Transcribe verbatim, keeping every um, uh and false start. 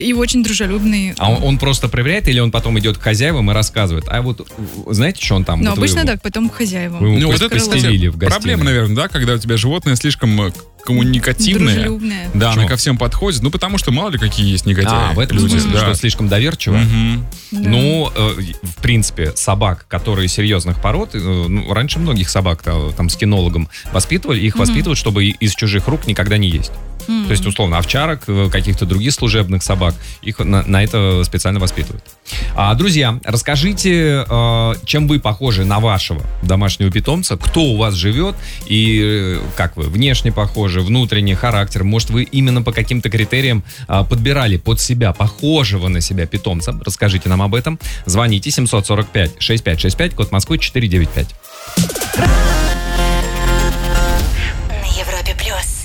И очень дружелюбный. А он, он просто проверяет или он потом идет к хозяевам и рассказывает? А вот знаете, что он там? Ну, вот обычно ему, так, потом к хозяевам. Вы ему Ну, пос- вот это, постелили в кстати, гостиной. проблема, наверное, да, когда у тебя животное слишком э, коммуникативное. Дружелюбное. Да, Почему? оно ко всем подходит. Ну, потому что мало ли какие есть негодяи. А, в этом люди, смысле, да. что слишком доверчиво? Мгм. Да. Ну, э, в принципе, собак, которые серьезных пород, э, ну, раньше многих собак -то, там с кинологом воспитывали, их Мгм. воспитывают, чтобы и- из чужих рук никогда не есть. М. То есть, условно, овчарок, э, каких-то других служебных собак, их на, на это специально воспитывают. А, друзья, расскажите, э, чем вы похожи на вашего домашнего питомца, кто у вас живет и э, как вы, внешне похожи, внутренний характер, может, вы именно по каким-то критериям э, подбирали под себя похожего на себя питомца, расскажите нам об этом. Звоните семь сорок пять шестьдесят пять шестьдесят пять, код Москвы четыреста девяносто пять. На Европе плюс.